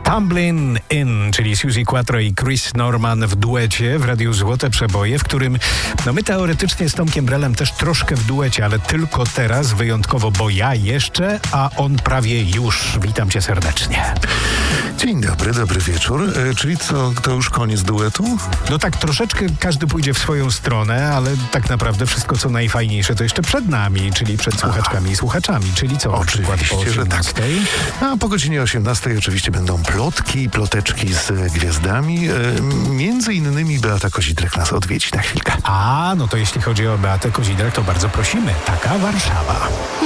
Tumbling In, czyli Suzy Quattro i Chris Norman w duecie w Radiu Złote Przeboje, w którym my teoretycznie z Tomkiem Brelem też troszkę w duecie, ale tylko teraz wyjątkowo, bo ja jeszcze, a on prawie już. Witam cię serdecznie. Dzień dobry, dobry wieczór. Czyli co, to już koniec duetu? No tak, troszeczkę każdy pójdzie w swoją stronę, ale tak naprawdę wszystko co najfajniejsze to jeszcze przed nami, czyli przed słuchaczkami i słuchaczami, czyli co? Oczywiście, że tak. A po godzinie 18 oczywiście będą ploteczki z gwiazdami. Między innymi Beata Kozidrek nas odwiedzi na chwilkę. A, no to jeśli chodzi o Beatę Kozidrek, to bardzo prosimy. Taka Warszawa.